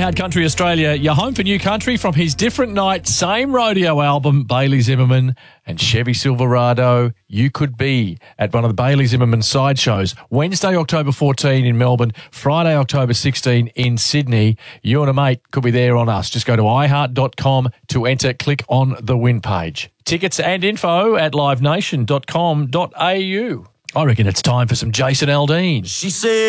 iHeart Country Australia, your home for new country from his Different Night, Same Rodeo album, Bailey Zimmerman and Chevy Silverado. You could be at one of the Bailey Zimmerman sideshows. Wednesday, October 14 in Melbourne, Friday, October 16 in Sydney. You and a mate could be there on us. Just go to iHeart.com to enter. Click on the win page. Tickets and info at livenation.com.au. I reckon it's time for some Jason Aldean. She said